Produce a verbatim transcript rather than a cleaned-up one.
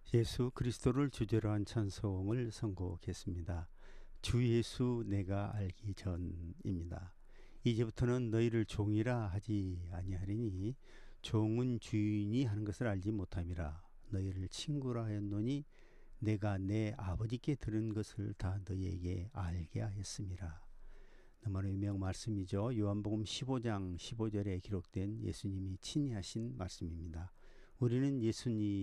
예수 그리스도를 주제로 한 찬송을 선곡했습니다. 주 예수 내가 알기 전입니다. 이제부터는 너희를 종이라 하지 아니하리니 종은 주인이 하는 것을 알지 못함이라. 너희를 친구라 하였노니 내가 내 아버지께 들은 것을 다 너희에게 알게 하였음이라. 너무나 유명한 말씀이죠. 요한복음 십오 장 십오 절에 기록된 예수님이 친히 하신 말씀입니다. 우리는 예수님